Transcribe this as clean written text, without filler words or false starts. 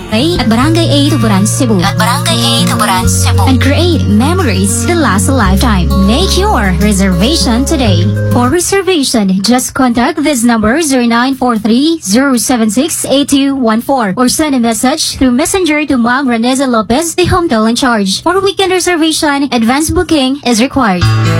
at Barangay A, Tuburan, Cebu. And create memories that last a lifetime. Make your reservation today. For reservation, just contact this number 0943-076-8214 or send a message through Messenger to Ma'am Reneza Lopez, the hotel in charge. For weekend reservation, advance booking is required.